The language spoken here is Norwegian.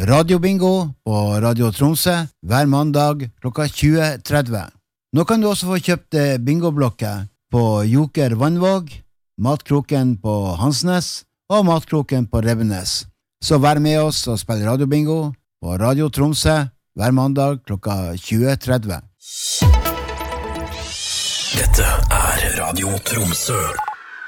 Radiobingo på Radio Tromsø hver mandag klokka 20.30. Nå kan du også få kjøpt bingoblokker på Joker Vannvåg, Matkroken på Hansnes og Matkroken på Rebbenes. Så vær med oss og spill radiobingo på Radio Tromsø hver mandag klokka 20.30. Dette Radio Tromsø.